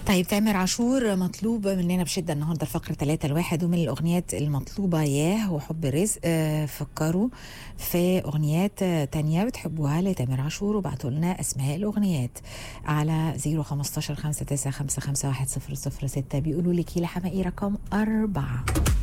طيب تامر عاشور مطلوب مننا بشدة النهاردة الفقرة 3-1، ومن الأغنيات المطلوبة ياه وحب الرزق. فكروا في أغنيات تانية بتحبوها لتامر عاشور وبعتوا لنا أسماء الأغنيات على 015 5955 10006. بيقولوا لك يلا حمائي رقم 4.